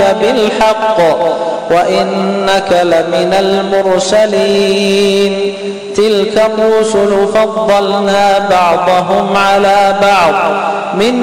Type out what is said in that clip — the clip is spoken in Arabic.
بالحق وإنك لمن المرسلين تلك الرسل فضلنا بعضهم على بعض